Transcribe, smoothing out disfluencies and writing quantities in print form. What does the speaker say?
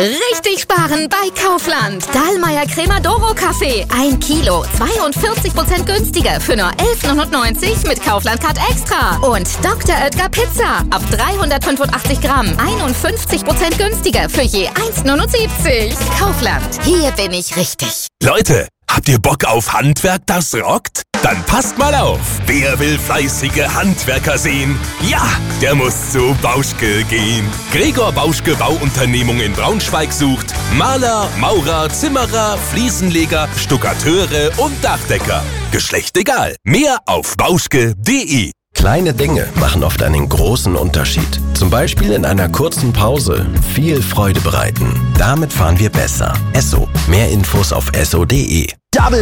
Richtig sparen bei Kaufland. Dahlmeier Cremodoro Kaffee. 1 Kilo, 42% günstiger für nur 11,99 mit Kaufland Card Extra. Und Dr. Oetker Pizza. Ab 385 Gramm. 51% günstiger für je 1,79. Kaufland. Hier bin ich richtig. Leute, habt ihr Bock auf Handwerk, das rockt? Dann passt mal auf. Wer will fleißige Handwerker sehen? Ja, der muss zu Bauschke gehen. Gregor Bauschke Bauunternehmung in Braunschweig sucht Maler, Maurer, Zimmerer, Fliesenleger, Stuckateure und Dachdecker. Geschlecht egal. Mehr auf bauschke.de. Kleine Dinge machen oft einen großen Unterschied. Zum Beispiel in einer kurzen Pause viel Freude bereiten. Damit fahren wir besser. Esso. Mehr Infos auf esso.de.